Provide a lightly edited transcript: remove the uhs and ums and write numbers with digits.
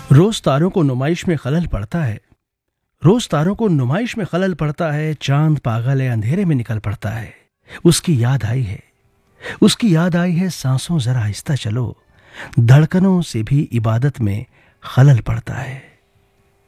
रोज तारों को नुमाइश में खलल पड़ता है। रोज तारों को नुमाइश में खलल पड़ता है। चांद पागल है, अंधेरे में निकल पड़ता है। उसकी याद आई है, उसकी याद आई है। सांसों जरा आहिस्ता चलो, धड़कनों से भी इबादत में खलल पड़ता है।